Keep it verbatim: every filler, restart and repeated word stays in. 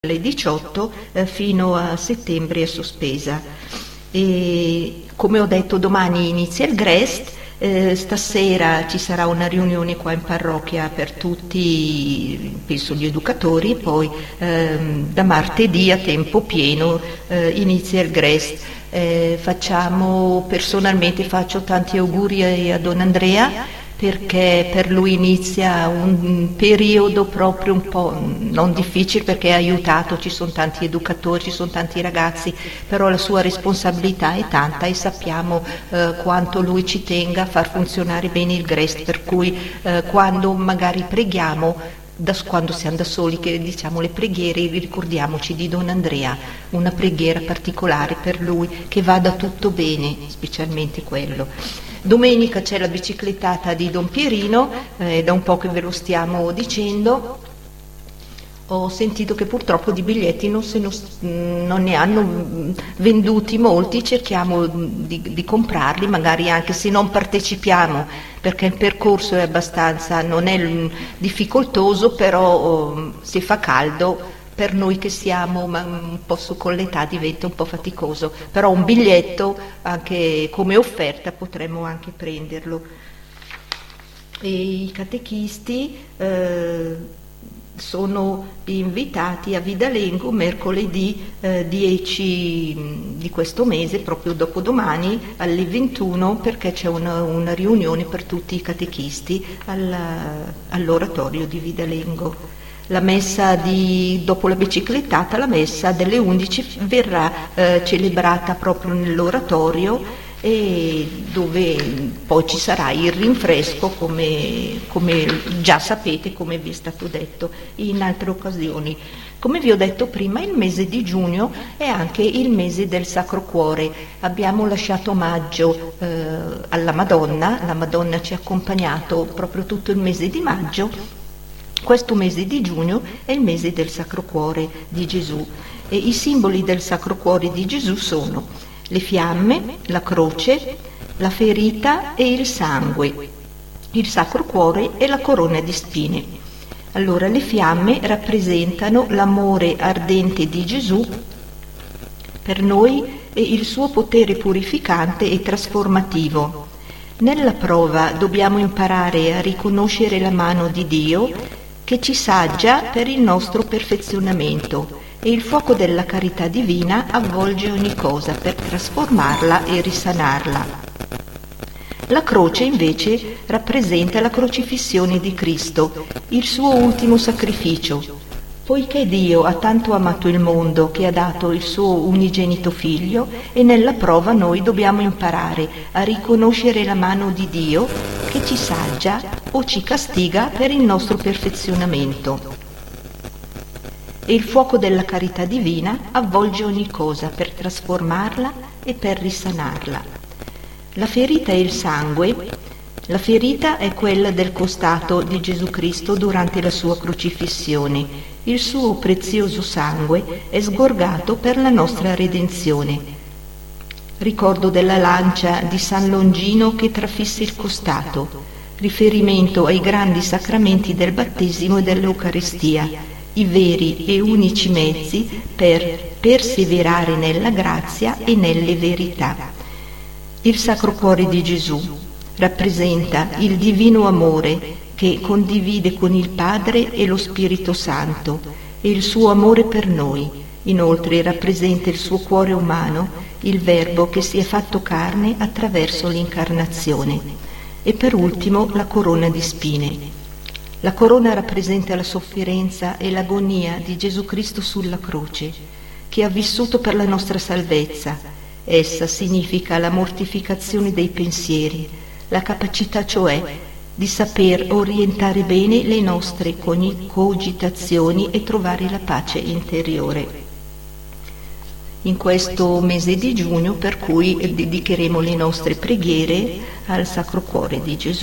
alle diciotto eh, fino a settembre è sospesa. E come ho detto, domani inizia il Grest. Eh, stasera ci sarà una riunione qua in parrocchia per tutti, penso gli educatori, e poi ehm, da martedì a tempo pieno eh, inizia il Grest. Eh, facciamo, personalmente faccio tanti auguri a, a Don Andrea, perché per lui inizia un periodo proprio un po' non difficile, perché è aiutato, ci sono tanti educatori, ci sono tanti ragazzi, però la sua responsabilità è tanta e sappiamo eh, quanto lui ci tenga a far funzionare bene il Grest, per cui eh, quando magari preghiamo, da, quando siamo da soli, che diciamo le preghiere, ricordiamoci di Don Andrea, una preghiera particolare per lui, che vada tutto bene, specialmente quello. Domenica c'è la biciclettata di Don Pierino, eh, da un po' che ve lo stiamo dicendo. Ho sentito che purtroppo di biglietti non, se non, non ne hanno venduti molti, cerchiamo di, di comprarli, magari anche se non partecipiamo, perché il percorso è abbastanza, non è difficoltoso, però oh, se fa caldo, per noi che siamo ma un po' su con l'età diventa un po' faticoso, però un biglietto anche come offerta potremmo anche prenderlo. E i catechisti eh, sono invitati a Vidalengo mercoledì eh, dieci di questo mese, proprio dopodomani alle ventuno, perché c'è una, una riunione per tutti i catechisti alla, all'oratorio di Vidalengo. La messa di, dopo la biciclettata, la messa delle undici verrà eh, celebrata proprio nell'oratorio, e dove poi ci sarà il rinfresco, come, come già sapete, come vi è stato detto in altre occasioni. Come vi ho detto prima, il mese di giugno è anche il mese del Sacro Cuore. Abbiamo lasciato omaggio eh, alla Madonna, la Madonna ci ha accompagnato proprio tutto il mese di maggio. Questo mese di giugno è il mese del Sacro Cuore di Gesù, e i simboli del Sacro Cuore di Gesù sono le fiamme, la croce, la ferita e il sangue, il Sacro Cuore e la corona di spine. Allora, le fiamme rappresentano l'amore ardente di Gesù per noi e il suo potere purificante e trasformativo. Nella prova dobbiamo imparare a riconoscere la mano di Dio che ci saggia per il nostro perfezionamento, e il fuoco della carità divina avvolge ogni cosa per trasformarla e risanarla. La croce invece rappresenta la crocifissione di Cristo, il suo ultimo sacrificio. Poiché Dio ha tanto amato il mondo che ha dato il suo unigenito figlio, e nella prova noi dobbiamo imparare a riconoscere la mano di Dio che ci saggia o ci castiga per il nostro perfezionamento. E il fuoco della carità divina avvolge ogni cosa per trasformarla e per risanarla. La ferita e il sangue. La ferita è quella del costato di Gesù Cristo durante la sua crocifissione. Il suo prezioso sangue è sgorgato per la nostra redenzione. Ricordo della lancia di San Longino che trafisse il costato, riferimento ai grandi sacramenti del battesimo e dell'Eucaristia, i veri e unici mezzi per perseverare nella grazia e nelle verità. Il Sacro Cuore di Gesù rappresenta il divino amore che condivide con il Padre e lo Spirito Santo, e il suo amore per noi. Inoltre rappresenta il suo cuore umano, il Verbo che si è fatto carne attraverso l'incarnazione. E per ultimo la corona di spine. La corona rappresenta la sofferenza e l'agonia di Gesù Cristo sulla croce, che ha vissuto per la nostra salvezza. Essa significa la mortificazione dei pensieri, la capacità cioè di saper orientare bene le nostre cogitazioni e trovare la pace interiore. In questo mese di giugno, per cui dedicheremo le nostre preghiere al Sacro Cuore di Gesù.